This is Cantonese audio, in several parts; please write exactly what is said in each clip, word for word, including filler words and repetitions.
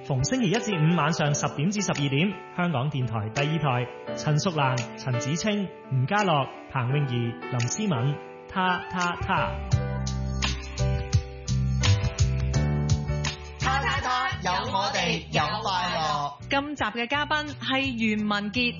逢星期一至五晚上十點至十二點，香港電台第二台，陳淑蘭、陳子清、吳家樂、彭詠儀、林思敏，他他他， 他他他，有我哋有快樂。 今集嘅嘉賓係袁文傑。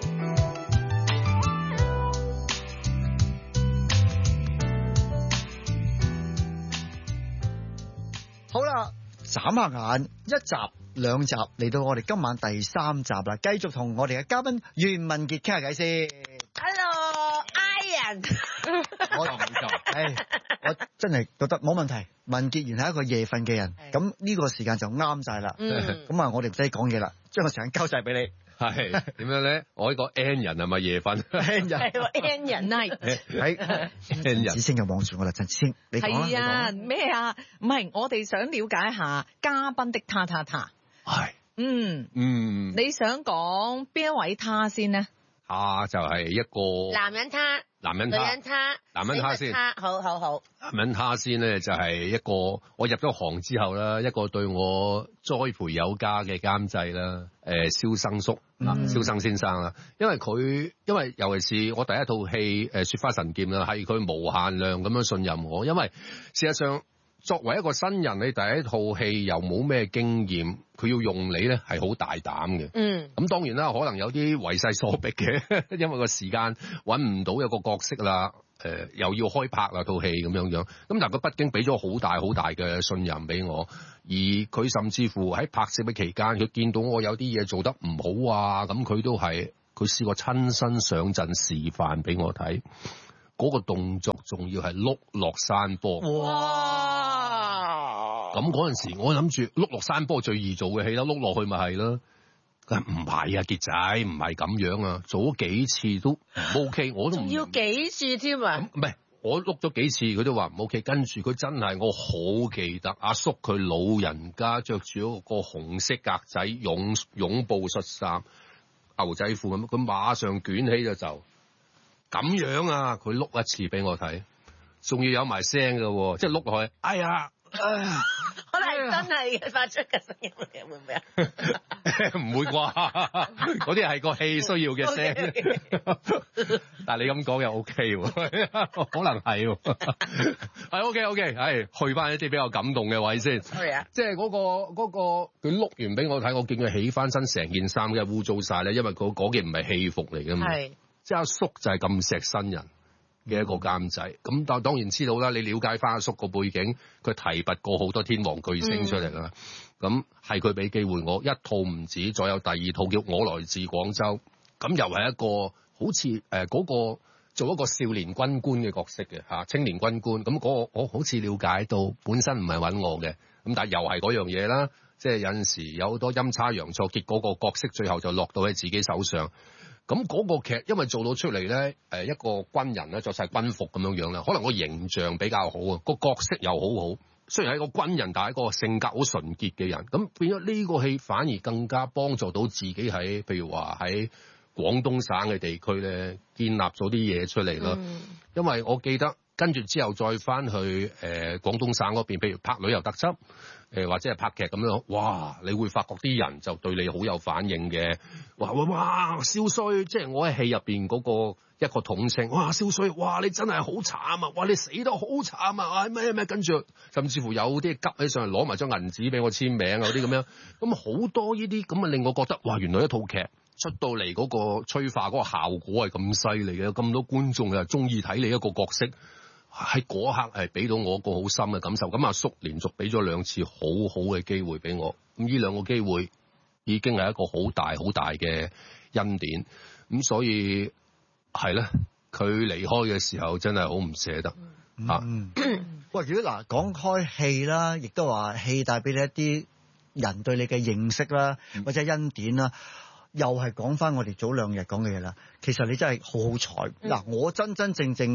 好啦，眨下眼，一集兩集嚟到我哋今晚第三集啦，繼續同我哋嘅嘉賓袁文傑傾下偈先。 Hello，Ian。 我唔夠，唉，我真係覺得冇問題。文傑原係一個夜瞓嘅人，咁呢個時間就啱晒啦。咁啊，我哋唔使講嘢啦，將個時間交晒俾你。 係點樣咧？我呢個 N 人係咪夜瞓 ？N 人係喎 ，N 人 night。 係 N 人。子清又望住我啦，陳子清，你講啦。 係啊，咩啊？唔係，我哋想了解下嘉賓的他他他。 係。 嗯嗯。 你想講邊一位他先呢？ 他就係一個男人他， 男人他， 女人他， 男人他先。 好好好。 男人他先咧，就係一個我入咗行之後啦，一個對我栽培有加嘅監製啦，誒蕭生叔啊，蕭生先生啦，因為佢因為尤其是我第一套戲誒《雪花神劍》啦，係佢無限量咁樣信任我，因為事實上作為一個新人，你第一套戲又冇咩經驗，佢要用你咧係好大膽嘅。嗯，咁當然啦，可能有啲為勢所逼嘅，因為個時間揾唔到有個角色啦。誒、呃、又要開拍啦套戲咁樣樣，咁但係佢畢竟俾咗好大好大嘅信任俾我，而佢甚至乎喺拍攝嘅期間，佢見到我有啲嘢做得唔好啊，咁佢都係佢試過親身上陣示範俾我睇，嗰、那個動作仲要係碌落山坡。哇！咁嗰陣時我諗住碌落山坡最易做嘅戲啦，碌落去咪係咯。唔係啊，傑仔唔係咁樣啊，做咗幾次都唔 OK， 我都唔要幾次添啊？ 唔係，我碌咗幾次佢都話唔 OK， 跟住佢真係我好記得阿叔佢老人家着住嗰個紅色格仔擁擁抱恤衫牛仔褲咁，佢馬上捲起就走咁樣啊！佢碌一次俾我睇，仲要有埋聲嘅，即係碌落去，哎呀！ 可能真係嘅發出嘅聲音嚟嘅，會唔會啊？ 唔會啩？嗰啲係個戲需要嘅聲。Okay, okay. 但係你咁講又 OK 喎，可能係喎。係 OK OK，係去翻一啲比較感動嘅位先。係啊，即係嗰個嗰個佢碌完俾我睇，我見佢起翻身成件衫嘅污糟晒咧，因為佢嗰件唔係戲服嚟嘅嘛。係，即係阿叔就係咁錫新人嘅一個監製，咁但當然知道啦。你了解翻阿叔個背景，佢提拔過好多天王巨星出嚟啦。咁係佢俾機會我，一套唔止，再有第二套叫我來自廣州，咁又係一個好似誒嗰個做一個少年軍官嘅角色嘅嚇，青年軍官。咁嗰個我好似了解到，本身唔係揾我嘅，咁但係又係嗰樣嘢啦。即係有陣時有好多陰差陽錯，結果個角色最後就落到喺自己手上。咁嗰個劇，因為做到出嚟咧，誒一個軍人咧着晒軍服咁樣樣啦，可能個形象比較好啊，個角色又好好。雖然係一個軍人，但係一個性格好純潔嘅人，咁變咗呢個戲反而更加幫助到自己喺，譬如話喺廣東省嘅地區咧，建立咗啲嘢出嚟啦。嗯、因為我記得跟住之後再翻去誒、呃、廣東省嗰邊，譬如拍旅遊特輯。誒或者係拍劇咁樣，哇！你會發覺啲人就對你好有反應嘅，哇哇哇！少帥，即係我喺戲入邊嗰個一個統稱，哇！少帥，哇！你真係好慘啊，哇！你死得好慘啊，咩咩跟住，甚至乎有啲急起上嚟攞埋張銀紙俾我簽名啊嗰啲咁樣，咁好多呢啲咁啊令我覺得，哇！原來一套劇出到嚟嗰個催化嗰個效果係咁犀利嘅，咁多觀眾又中意睇你一個角色。喺嗰刻係俾到我一個好深嘅感受，咁阿叔連續俾咗兩次好好嘅機會俾我，咁呢兩個機會已經係一個好大好大嘅恩典，咁所以係咧，佢離開嘅時候真係好唔捨得、嗯、啊！ 喂，如果嗱講開戲啦，亦都話戲帶俾你一啲人對你嘅認識啦，或者恩典啦，又係講翻我哋早兩日講嘅嘢啦。其實你真係好好彩嗱，我真真正正。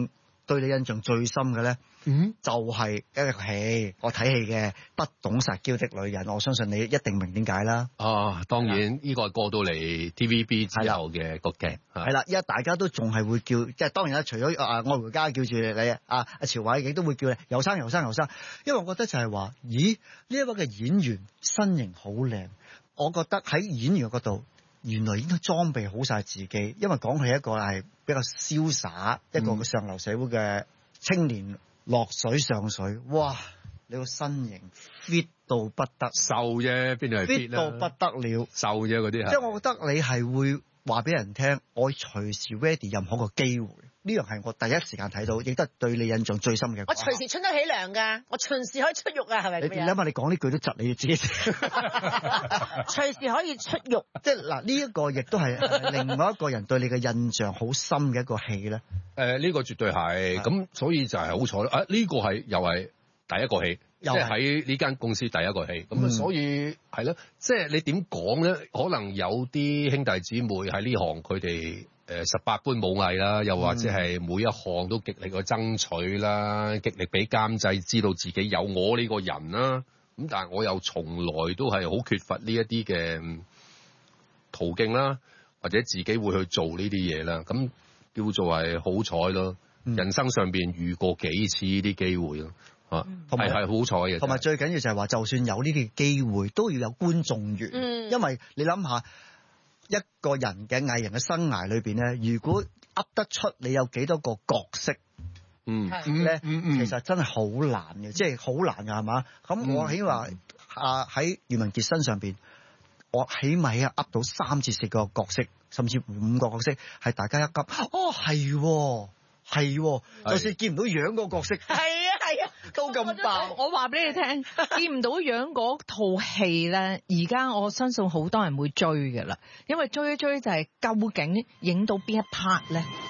對你印象最深嘅咧， 嗯， 就係一個戲，我睇戲嘅不懂撒嬌的女人，我相信你一定明點解啦。 啊，當然呢個係過到嚟 T V B 之後嘅個劇， 係啦，依家大家都仲係會叫，即係當然啦，除咗啊愛回家叫住你啊，阿朝偉亦都會叫你游生游生游生，因為我覺得就係話，咦呢一位嘅演員身形好靚，我覺得喺演員嘅角度，原來應該裝備好晒自己，因為講係一個係比較瀟灑、嗯、一個上流社會嘅青年落水上水，哇！你個身形 fit 到不得， 瘦啫，邊度係 fit 到不得了， 瘦啫嗰啲係。 即係我覺得你係會話俾人聽，我隨時 ready 任何個機會。呢樣係我第一時間睇到，亦都係對你印象最深嘅。 我隨時出得起糧㗎，我隨時可以出獄啊，係咪？ 你你諗下，你講呢句都窒你自己。 隨時可以出獄， 即係嗱，呢一個亦都係另外一個人對你嘅印象好深嘅一個戲咧。 誒、呃，呢、呢個絕對係，咁所以就係好彩咯。啊，呢、呢個係又係第一個戲，即係喺呢間公司第一個戲。咁啊、嗯，所以係咯，即係你點講咧？可能有啲兄弟姊妹喺呢行，佢哋。誒十八般武藝啦，又或者係每一項都極力去爭取啦，極力俾監製知道自己有我呢個人啦。咁但係我又從來都係好缺乏呢一啲嘅途徑啦，或者自己會去做呢啲嘢啦。咁叫做係好彩咯。嗯、人生上邊遇過幾次呢啲機會咯，啊、嗯，係係好彩嘅。同埋最緊要就係話，就算有呢啲機會，都要有觀眾緣。嗯，因為你諗下。一個人嘅藝人嘅生涯裏邊咧，如果噏得出你有幾多個角色， 嗯咧、 嗯嗯， 其實真係好難嘅，即係好難㗎，係嘛？咁我起碼啊喺余文傑身上邊，我起碼啊噏到三至四個角色，甚至五個角色，係大家一急，哦係，係，就算見唔到樣個角色，係啊係啊，都咁爆。 我話俾你聽，見唔到樣嗰套戲咧，而家我相信好多人會追㗎啦，因為追一追就係究竟影到邊一 part 咧。